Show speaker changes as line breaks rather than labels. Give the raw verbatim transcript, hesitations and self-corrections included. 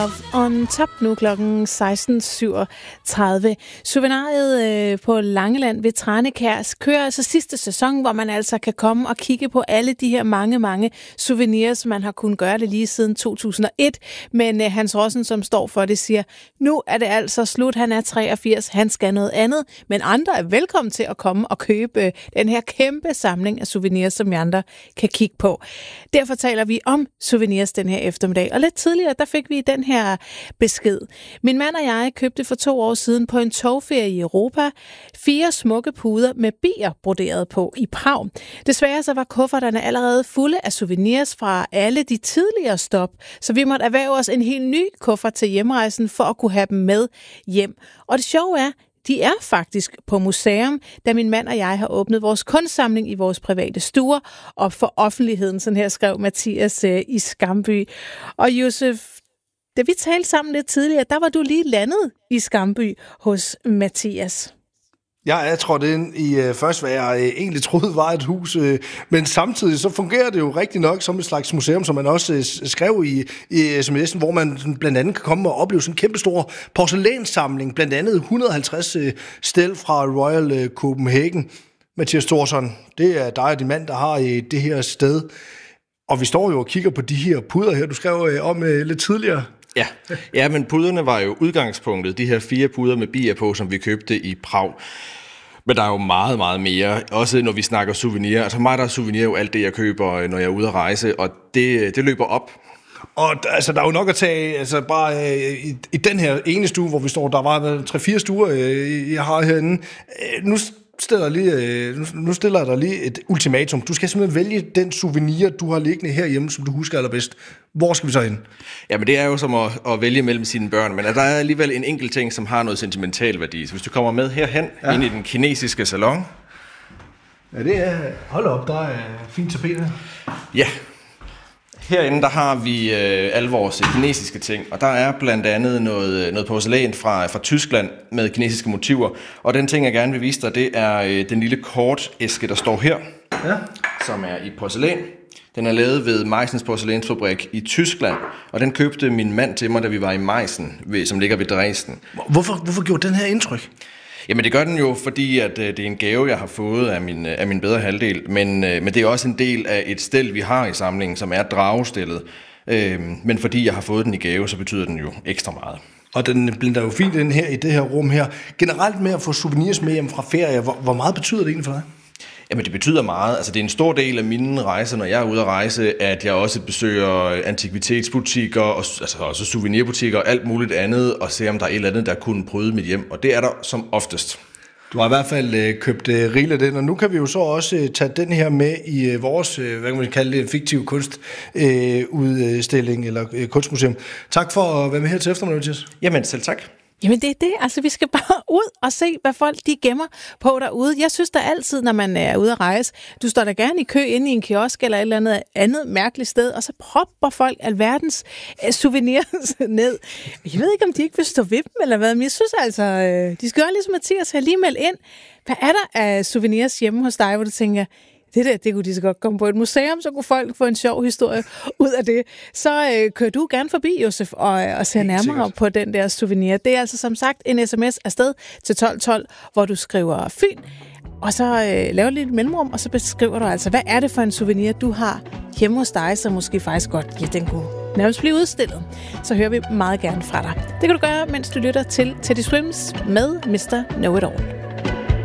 On top nu klokken seksten syvogtredive. Souveniriet øh, på Langeland ved Tranekær kører altså sidste sæson, hvor man altså kan komme og kigge på alle de her mange, mange souvenirs, som man har kunnet gøre det lige siden to tusind og et. Men øh, Hans Rossen, som står for det, siger, nu er det altså slut. Han er treogfirs, han skal noget andet. Men andre er velkommen til at komme og købe øh, den her kæmpe samling af souvenirs, som vi andre kan kigge på. Derfor taler vi om souvenirs den her eftermiddag. Og lidt tidligere, der fik vi den her her besked. Min mand og jeg købte for to år siden på en togferie i Europa fire smukke puder med bier broderet på i Prag. Desværre så var kufferterne allerede fulde af souvenirs fra alle de tidligere stop, så vi måtte erhverve os en helt ny kuffert til hjemrejsen for at kunne have dem med hjem. Og det sjove er, de er faktisk på museum, da min mand og jeg har åbnet vores kunstsamling i vores private stuer op for offentligheden, sådan her skrev Mathias øh, i Skamby. Og Josef, da vi talte sammen lidt tidligere, der var du lige landet i Skamby hos Mathias.
Ja, jeg tror, det er i øh, først, hvad jeg øh, egentlig troede var et hus, øh, men samtidig så fungerer det jo rigtig nok som et slags museum, som man også øh, skrev i, i sms'en, hvor man blandt andet kan komme og opleve sådan en kæmpe stor porcelænssamling, blandt andet et hundrede og halvtreds øh, stel fra Royal øh, Copenhagen. Mathias Thorsson, det er dig og din mand, der har øh, det her sted, og vi står jo og kigger på de her puder her, du skrev øh, om øh, lidt tidligere.
Ja. ja, men puderne var jo udgangspunktet, de her fire puder med bier på, som vi købte i Prag. Men der er jo meget, meget mere, også når vi snakker souvenir. Altså mig, der er souvenir jo alt det, jeg køber, når jeg er ude at rejse, og det, det løber op.
Og altså, der er jo nok at tage, altså bare øh, i, i den her ene stue, hvor vi står, der var tre-fire stuer, øh, jeg har herinde. Øh, nu stiller lige, øh, nu stiller jeg dig lige et ultimatum. Du skal simpelthen vælge den souvenir, du har liggende herhjemme, som du husker allerbedst. Hvor skal vi så hen?
Ja, men det er jo som at, at vælge mellem sine børn, men der er alligevel en enkelt ting, som har noget sentimental værdi. Så hvis du kommer med herhen, ja. ind i den kinesiske salon.
Ja, det er... Hold op, der er fint tapet her.
Ja. Herinde, der har vi øh, alle vores kinesiske ting, og der er blandt andet noget, noget porcelæn fra, fra Tyskland med kinesiske motiver. Og den ting, jeg gerne vil vise dig, det er øh, den lille kortæske, der står her, ja. som er i porcelæn. Den er lavet ved Meissens porcelænsfabrik i Tyskland, og den købte min mand til mig, da vi var i Meissen, som ligger ved Dresden.
Hvorfor, hvorfor gjorde den her indtryk?
Jamen det gør den jo, fordi at, øh, det er en gave, jeg har fået af min, af min bedre halvdel, men, øh, men det er også en del af et stel, vi har i samlingen, som er dragestillet. Øh, men fordi jeg har fået den i gave, så betyder den jo ekstra meget.
Og den blinder jo fint ind her i det her rum her. Generelt med at få souvenirs med hjem fra ferie, hvor, hvor meget betyder det egentlig for dig?
Jamen det betyder meget. Altså det er en stor del af mine rejser, når jeg er ude at rejse, at jeg også besøger antikvitetsbutikker, og, altså også souvenirbutikker og alt muligt andet, og ser om der er et eller andet, der kunne bryde mit hjem. Og det er der som oftest.
Du har i hvert fald øh, købt øh, rigeligt den, og nu kan vi jo så også øh, tage den her med i øh, vores, øh, hvad kan man kalde det, fiktive kunstudstilling øh, eller øh, kunstmuseum. Tak for at være med her til eftermiddag, Mathias.
Jamen selv tak.
Jamen det er det, altså vi skal bare ud og se, hvad folk de gemmer på derude. Jeg synes da altid, når man er ude at rejse, du står da gerne i kø inde i en kiosk eller et eller andet andet mærkeligt sted, og så propper folk alverdens souvenirs ned. Jeg ved ikke, om de ikke vil stå ved dem eller hvad, men jeg synes altså, de skal gøre ligesom Mathias her, lige melde ind. Hvad er der af souvenirs hjemme hos dig, hvor du tænker, det der, det kunne de så godt komme på et museum, så kunne folk få en sjov historie ud af det. Så øh, kører du gerne forbi, Josef, og, og ser nærmere på den der souvenir. Det er altså som sagt en sms afsted til tolv tolv, hvor du skriver Fyn, og så øh, laver lidt mellemrum, og så beskriver du altså, hvad er det for en souvenir, du har hjemme hos dig, som måske faktisk godt, ja, den kunne nærmest blive udstillet. Så hører vi meget gerne fra dig. Det kan du gøre, mens du lytter til Teddy Swims med mister Know It All.